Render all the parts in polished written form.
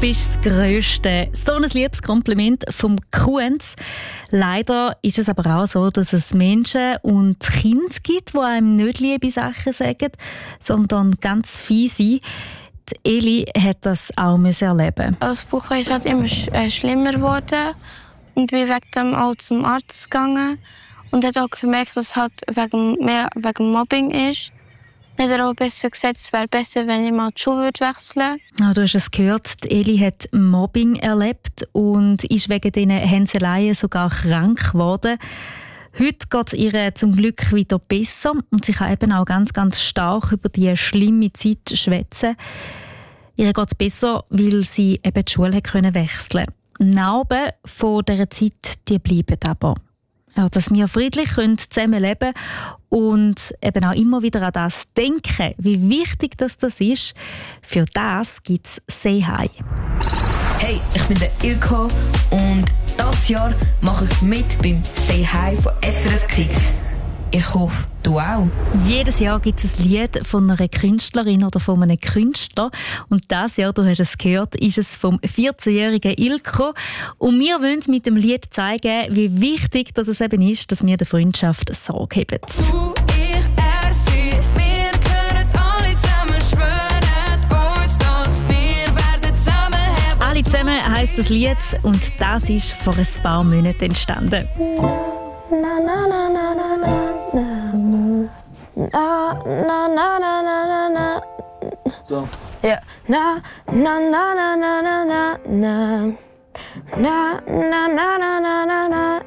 bist das Grösste. So ein liebes Kompliment vom Kunz. Leider ist es aber auch so, dass es Menschen und Kinder gibt, die einem nicht liebe Sachen sagen, sondern ganz fiese. Die Eli hat das auch erleben. Das Bauchweh ist halt immer schlimmer geworden und bin wegen dem auch zum Arzt gegangen und hat auch gemerkt, dass es halt wegen Mobbing ist. Hat er auch besser gesagt, es wäre besser, wenn ich mal die Schule wechseln würde. Du hast es gehört, die Eli hat Mobbing erlebt und ist wegen diesen Hänseleien sogar krank geworden. Heute geht es ihr zum Glück wieder besser und sie kann eben auch ganz, ganz stark über die schlimme Zeit schwätzen. Ihr geht es besser, weil sie eben die Schule wechseln konnte. Narben von dieser Zeit, die bleiben aber. Ja, dass wir friedlich zusammen leben und eben auch immer wieder an das denken, wie wichtig das ist. Für das gibt es «Say Hi». Hey, ich bin der Ilko und dieses Jahr mache ich mit beim «Say Hi» von SRF Kids. Ich hoffe, du auch. Jedes Jahr gibt es ein Lied von einer Künstlerin oder von einem Künstler. Und dieses Jahr, du hast es gehört, ist es vom 14-jährigen Ilko. Und wir wollen mit dem Lied zeigen, wie wichtig das es eben ist, dass wir der Freundschaft Sorge haben. Du, ich, er, sie, wir können alle zusammen schwören uns, dass wir werden zusammenhalten. «Alle zusammen» heisst das Lied und das ist vor ein paar Monaten entstanden. Na na na na na na na na na na na na. So. Ja. Na na na na na na na na na na na na na na.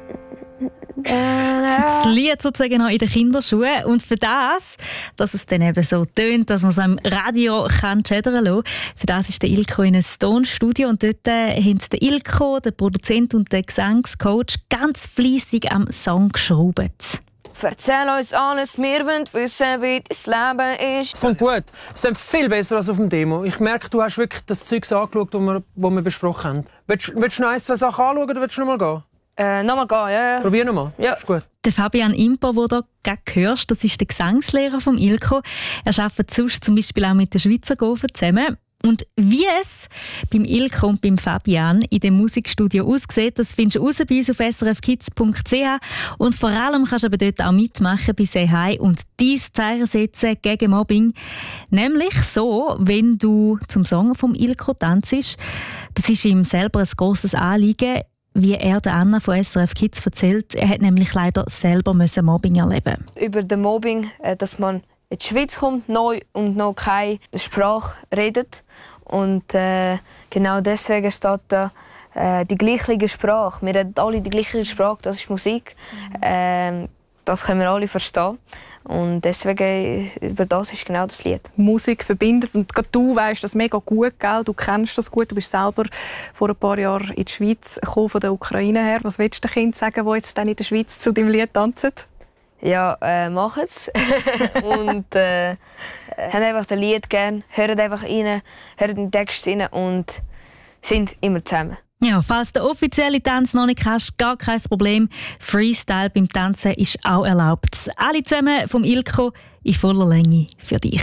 Das Lied sozusagen noch in den Kinderschuhen. Und für das, dass es dann eben so tönt, dass man es im Radio kann schädern lassen, für das ist der Ilko in einem Tonstudio und dort haben der Ilko, der Produzent und der Gesangscoach ganz fleissig am Song geschraubt. Erzähl uns alles, wir wollen wissen, wie das Leben ist. Es klingt gut. Es klingt viel besser als auf dem Demo. Ich merke, du hast wirklich das Zeug angeschaut, das wir besprochen haben. Willst du noch ein, zwei Sachen anschauen oder willst du noch mal gehen? Nochmal gehen, ja. Probier nochmal. Ja. Ist gut. Der Fabian Imper, den du gerade hörst, das ist der Gesangslehrer von Ilko. Er arbeitet sonst zum Beispiel auch mit den Schweizer Gofen zusammen. Und wie es beim Ilko und beim Fabian in dem Musikstudio aussieht, das findest du raus bei uns auf srfkids.ch. Und vor allem kannst du aber dort auch mitmachen bei «Say Hi» und dein Zeichen setzen gegen Mobbing. Nämlich so, wenn du zum Song vom Ilko tanzt. Das ist ihm selber ein grosses Anliegen. Wie er der Anna von SRF Kids erzählt, er hat nämlich leider selber Mobbing erleben. Über den Mobbing, dass man in die Schweiz kommt, neu und noch keine Sprache redet. Und genau deswegen steht da die gleiche Sprache. Wir reden alle die gleiche Sprache, das ist Musik. Das können wir alle verstehen. Und deswegen, über das ist genau das Lied. Musik verbindet und gerade du weißt das mega gut, gell? Du kennst das gut, du bist selber vor ein paar Jahren in die Schweiz gekommen, von der Ukraine her. Was willst du den Kindern sagen, die jetzt dann in der Schweiz zu deinem Lied tanzen? Ja, machen's. Und haben einfach das Lied gern, hören einfach rein, hören den Text rein und sind immer zusammen. Ja, falls du den offiziellen Tanz noch nicht hast, gar kein Problem. Freestyle beim Tanzen ist auch erlaubt. Alle zusammen vom Ilko in voller Länge für dich.